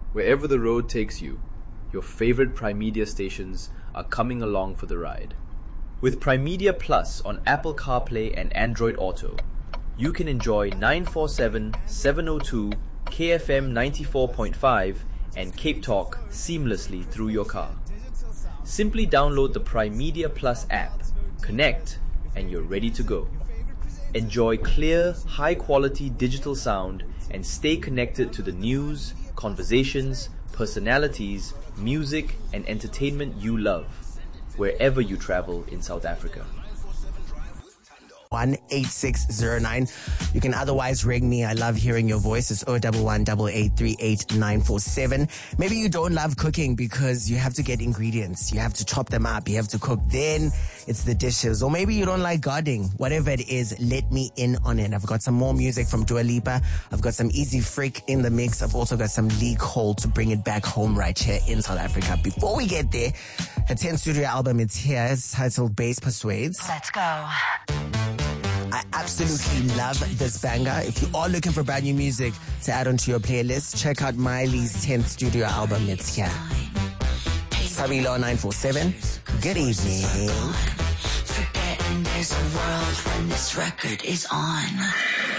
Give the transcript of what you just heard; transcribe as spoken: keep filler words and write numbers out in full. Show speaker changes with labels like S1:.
S1: Wherever the road takes you, your favorite Primedia stations are coming along for the ride. With Primedia Plus on Apple CarPlay and Android Auto, you can enjoy nine forty-seven, seven oh two, K F M ninety-four point five and Cape Talk seamlessly through your car. Simply download the Primedia Plus app, connect, and you're ready to go. Enjoy clear, high-quality digital sound and stay connected to the news, conversations, personalities, music, and entertainment you love, wherever you travel in South Africa.
S2: one eight six zero nine. You can otherwise ring me. I love hearing your voice. It's zero one one, eight eight three eight, nine four seven. Maybe you don't love cooking because you have to get ingredients. You have to chop them up. You have to cook. Then it's the dishes. Or maybe you don't like gardening. Whatever it is, let me in on it. I've got some more music from Dua Lipa. I've got some Easy Freak in the mix. I've also got some Lee Cole to bring it back home right here in South Africa. Before we get there, her tenth studio album, it's here. It's titled Bass Persuades.
S3: Let's go.
S2: I absolutely love this banger. If you are looking for brand new music to add onto your playlist, check out Miley's tenth studio album. It's here. Sabilo nine four seven. Good evening.
S3: Forgetting there's a world when this record is on.